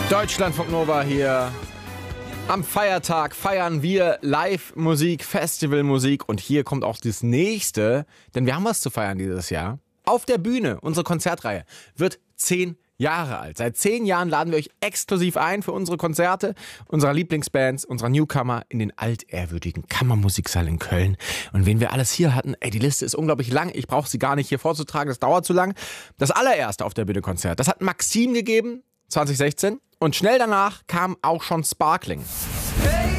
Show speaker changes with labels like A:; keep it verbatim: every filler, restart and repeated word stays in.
A: Deutschlandfunk Nova hier. Am Feiertag feiern wir Live-Musik, Festivalmusik und hier kommt auch das nächste, denn wir haben was zu feiern dieses Jahr. Auf der Bühne, unsere Konzertreihe, wird zehn Jahre alt. Seit zehn Jahren laden wir euch exklusiv ein für unsere Konzerte, unserer Lieblingsbands, unserer Newcomer in den altehrwürdigen Kammermusiksaal in Köln. Und wen wir alles hier hatten, ey, die Liste ist unglaublich lang. Ich brauche sie gar nicht hier vorzutragen, das dauert zu lang. Das allererste auf der Bühne Konzert, das hat Maxim gegeben, zwanzig sechzehn. Und schnell danach kam auch schon Sparkling.
B: Hey,